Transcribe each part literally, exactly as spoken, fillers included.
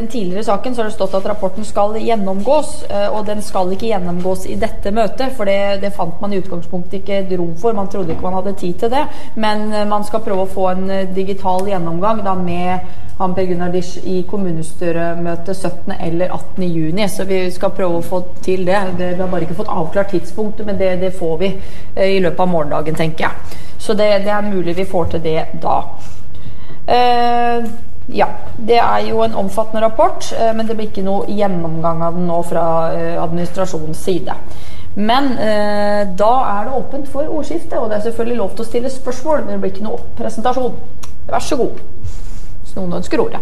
den tidligere saken så har det stått at rapporten skal gjennomgås, og den skal ikke gjennomgås i dette møtet, for det, det fant man i utgangspunktet ikke rom for, man trodde ikke man hadde tid til det, men man skal prøve å få en digital gjennomgang da med han Per Gunnar Disch i kommunestyremøtet syttende eller attende juni, så vi skal prøve å få til det. det vi har bare ikke fått avklart tidspunktet, men det, det får vi i løpet av morgendagen, tenker jeg. Så det, det er mulig vi får til det da. Uh, ja, det er jo en omfattende rapport, uh, men det blir ikke noe gjennomgang av den nå fra uh, administrasjonens side. Men uh, da er det åpent for ordskifte, og det er selvfølgelig lov til å stille spørsmål, men det blir ikke noe presentasjon. Vær så god. Hvis noen ønsker ordet.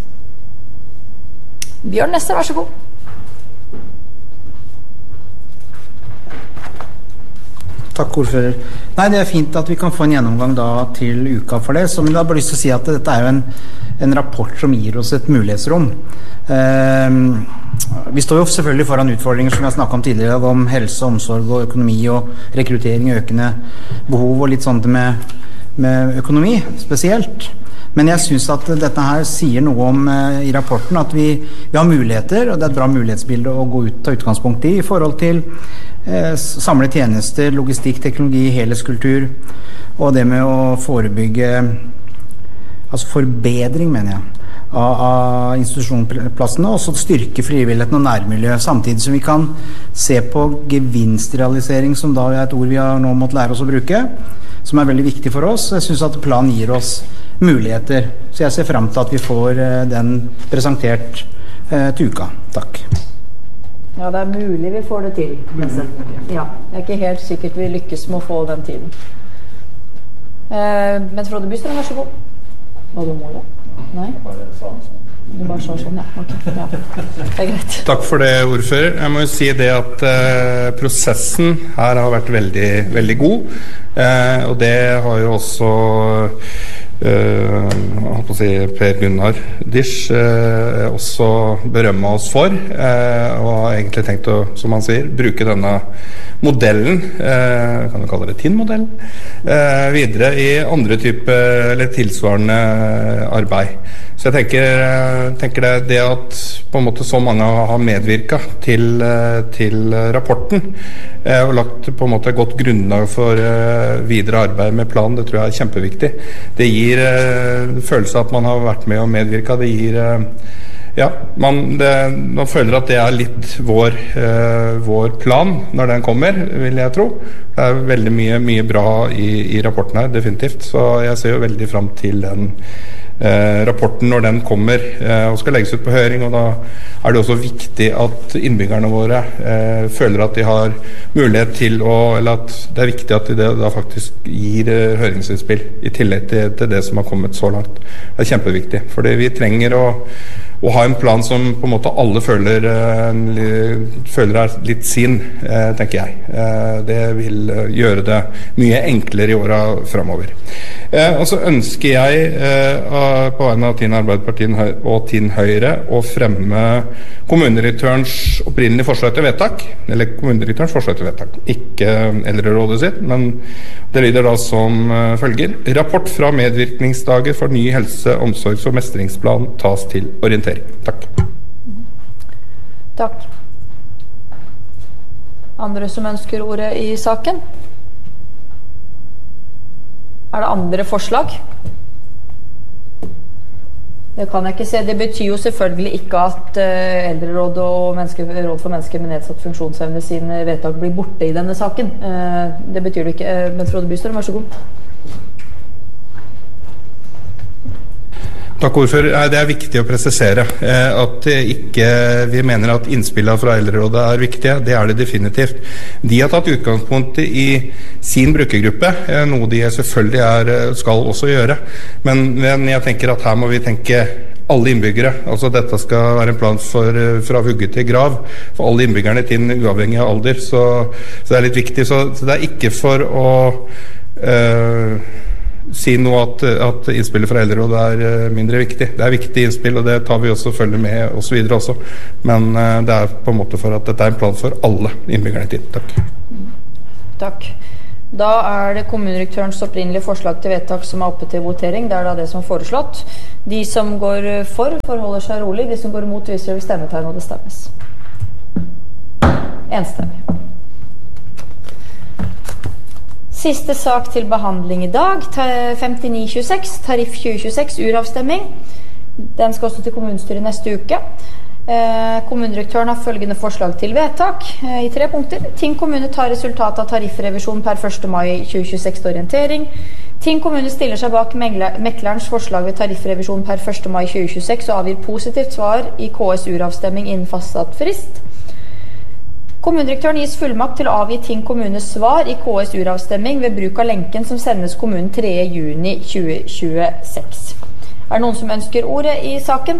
Bjørn Nesse, vær så god. Takk, ordfører. Nei, det er fint at vi kan få en gjennomgang da til uka for det, så men jeg har bare lyst til å si at dette er jo en, en rapport som gir oss et mulighetsrom. Eh, vi står jo selvfølgelig foran utfordringer som vi har snakket om tidligere, om helse, omsorg og økonomi og rekruttering, økende behov og litt sånt med, med økonomi spesielt. Men jeg synes at dette her sier noe om eh, i rapporten at vi, vi har muligheter, og det er et bra mulighetsbilde å gå ut ta utgangspunkt i i forhold til eh, samle tjenester, logistikk, teknologi, helhetskultur, og det med å forebygge, altså forbedring, mener jeg, av, av institusjonsplassene, og så styrke frivilligheten og nærmiljø, samtidig som vi kan se på gevinstrealisering, som da er et ord vi har nå måttet lære oss å bruke, som er veldig viktig for oss. Jeg synes at planen gir oss muligheter, så jeg ser frem til at vi får uh, den presentert uh, til uka. Takk. Ja, det er mulig vi får det til. Ja, det er ikke helt sikkert vi lykkes med å få den tiden. Uh, men Frode Bystrøm, vær så god. Hva du må det? Nei? Du bare sa sånn, ja. Okay. Ja. Det er greit. Takk for det, ordfører. Jeg må jo si det at uh, prosessen her har vært veldig, veldig god, uh, og det har jo også Uh, jeg å si Per Gunnar Disch uh, også berømmet oss for, uh, og har egentlig tenkt å, som han sier, bruke denne modellen, uh, kan du kalle det T I N-modellen, uh, videre i andre type eller tilsvarende arbeid. Så jeg tenker, tenker det, det at på en måte så mange har medvirket til, til rapporten eh, og lagt på en måte godt grunnlag for eh, videre arbeid med planen, det tror jeg er kjempeviktig. Det gir eh, følelse av at man har vært med og medvirket. Det gir eh, ja, man, det, man føler at det er litt vår, eh, vår plan når den kommer, vil jeg tro. Det er veldig mye, mye bra i, i rapporten her, definitivt. Så jeg ser jo veldig frem til den Eh, rapporten når den kommer eh, og skal legges ut på høring, og da er det også viktig at innbyggerne våre eh, føler at de har mulighet til å, eller at det er viktig at de da faktisk gir eh, høringsinnspill i tillegg til, til det som har kommet så langt. Det er kjempeviktig, fordi vi trenger å å ha en plan som på en måte alle føler, uh, føler er litt sin, uh, tenker jeg. Uh, det vil uh, gjøre det mye enklere i årene fremover. Uh, og så ønsker jeg uh, på vegne av Tinn Arbeiderparti og Tinn Høyre å fremme kommunedirektørens opprinnelige forslag til vedtak, eller kommunedirektørens forslag til vedtak, ikke Eldrerådet sitt, men det lyder da som uh, følger. Rapport fra medvirkningsdager for ny helse-, omsorgs- og mestringsplan tas til orientering. Takk. Takk. Andre som ønsker ordet i saken? Er det andre forslag? Det kan jeg ikke se. Det betyr jo selvfølgelig ikke at uh, Eldrerådet og menneske, Råd for mennesker med nedsatt funksjonsevne sine vedtak blir borte i denne saken. Uh, det betyr det ikke. Uh, men Frode Bystrøm, vær så god. Takk, ordfører. Det er viktig å presisere at ikke vi mener at innspillene fra Eldrerådet er viktige. Det er det definitivt. De har tatt utgangspunkt i sin brukergruppe, noe de selvfølgelig er, skal også gjøre. Men, men jeg tenker at her må vi tenke alle innbyggere. Altså dette skal være en plan for, fra vugge til grav for alle innbyggerne til uavhengig av alder. Så, så det er litt viktig. Så, så det er ikke for å øh, si noe at, at innspillet fra Eldrerådet er mindre viktig. Det er viktig innspill, og det tar vi også følge med og så videre også. Men uh, det er på en måte for at dette er en plan for alle innbyggerne til. Takk. Takk. Da er det kommunedirektørens opprinnelige forslag til vedtak som er oppe til votering. Det er da det som er foreslått. De som går for, forholder seg rolig. De som går imot, viser ved stemmetegn, og det stemmes. Enstemmig. Siste sak til behandling i dag, femtini tjueseks, tariff tjue tjueseks, uravstemming. Den skal også til kommunestyret neste uke. Eh, kommunedirektøren har følgende forslag til vedtak eh, i tre punkter. Ting kommune tar resultatet av tariffrevisjon per første mai tjue tjueseks til orientering. Ting kommune stiller seg bak meklerens forslag ved tariffrevisjon per første mai tjue tjueseks og avgir positivt svar i K S uravstemming innen fastsatt frist. Kommunedirektøren gis fullmakt til å avgi Ting kommunes svar i K S uravstemming ved bruk av lenken som sendes kommunen tredje juni tjue tjueseks. Er det noen som ønsker ordet i saken?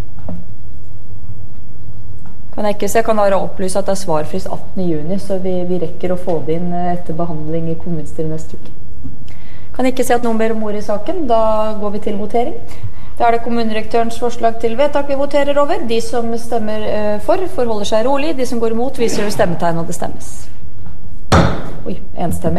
Kan jeg ikke se, jeg kan bare opplyse at det er svarfrist attende juni, så vi, vi rekker å få det inn etter behandling i kommunestyret neste uke. Kan jeg ikke se at noen ber om ordet i saken, da går vi til votering. Da er det kommunedirektørens forslag til vedtak vi voterer over. De som stemmer uh, for, forholder seg rolig. De som går imot, viser stemmetegn, og det stemmes. Oi, enstemmig.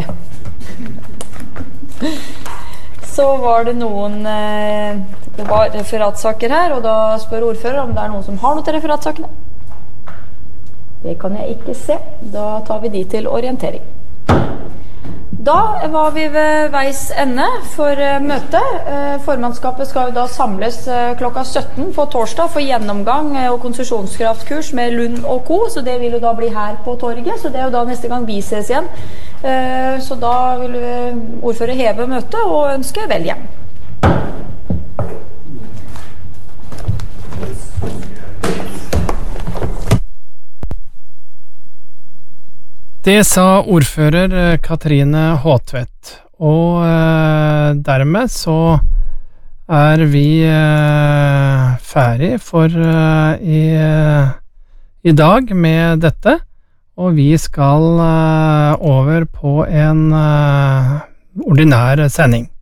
Så var det noen uh, det var referatsaker her, og da spør ordfører om det er noen som har noe til referatsakene. Det kan jeg ikke se. Da tar vi de til orientering. Da var vi ved veis ende for møtet. Formannskapet skal jo da samles klokka sytten på torsdag for gjennomgang og konsesjonskraftkurs med Lund og Co. Så det vil jo da bli her på torget, så det er jo da neste gang vi ses igjen. Så da vil ordfører heve møtet og ønske vel hjem. Det sa ordfører Katrine Håtvedt, og eh, dermed så er vi eh, ferdig for eh, i, eh, i dag med dette, og vi skal eh, over på en eh, ordinær sending.